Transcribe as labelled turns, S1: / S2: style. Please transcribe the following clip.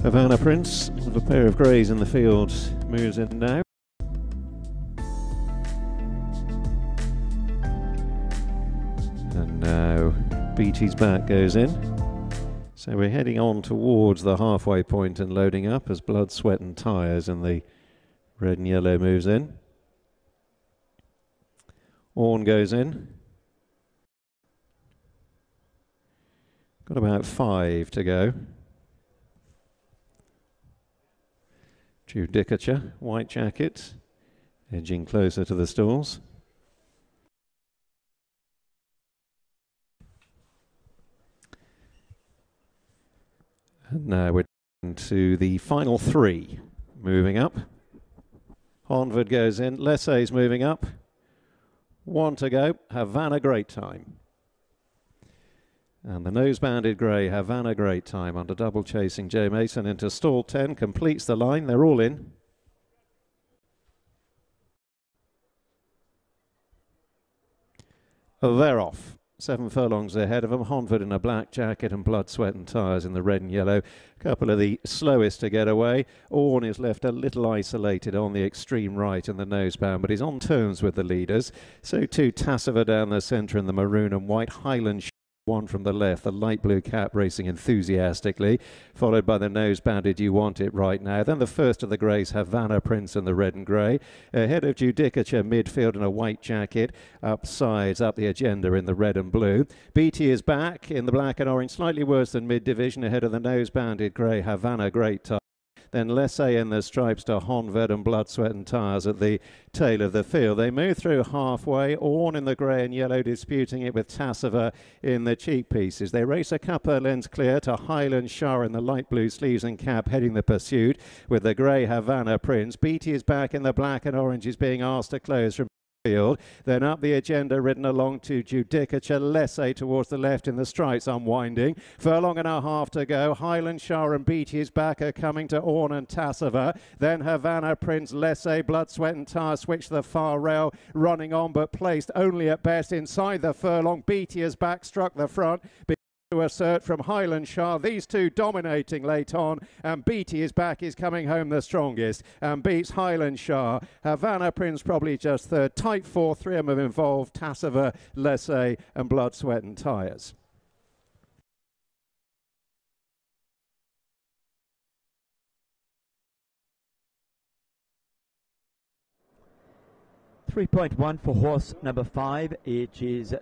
S1: Havana Prince, with a pair of greys in the field, moves in now. And now Beatty's Back goes in. So we're heading on towards the halfway point and loading up as Blood, Sweat and Tyres in the red and yellow moves in. Orn goes in. Got about 5 to go. Judicature, white jacket, edging closer to the stalls. And now we're down to the final 3. Moving up. Honford goes in. Lessay's moving up. 1 to go. Havana Great Time. And the nose-banded grey, Havana Great Time, under double chasing Joe Mason into stall 10, completes the line. They're all in. They're off. 7 furlongs ahead of them. Honford in a black jacket and Blood, Sweat and Tyres in the red and yellow. A couple of the slowest to get away. Orn is left a little isolated on the extreme right in the noseband, but he's on terms with the leaders. So too Tassiva down the centre in the maroon and white. Highland one from the left, the light blue cap racing enthusiastically, followed by the nose-banded You Want It Right Now. Then the first of the greys, Havana Prince in the red and grey. Ahead of Judicature, midfield in a white jacket. Up sides, up the agenda in the red and blue. Beatty is back in the black and orange, slightly worse than mid-division, ahead of the nose-banded grey, Havana Great Time. Then Lessay in the stripes to Honford and Blood, Sweat and Tyres at the tail of the field. They move through halfway, Orn in the grey and yellow disputing it with Tassiva in the cheek pieces. They race a couple of lengths clear to Highland Shah in the light blue sleeves and cap heading the pursuit with the grey Havana Prince. Beatty is back in the black and orange, is being asked to close from field. Then up the agenda, ridden along to Judicature. Lessay towards the left in the stripes, unwinding. Furlong and a half to go. Highland Shah and Beatty's back are coming to Orn and Tassiva. Then Havana Prince, Lessay, Blood, Sweat and Tyre switch to the far rail, running on but placed only at best inside the furlong. Beatty is back, struck the front. To assert from Highland Shah, these two dominating late on, and Beatty is back, is coming home the strongest and beats Highland Shah. Havana Prince probably just third. Tight 4, 3 of them involved, Tassiva, Lessay and Blood, Sweat and Tyres.
S2: .1 for horse number 5, it is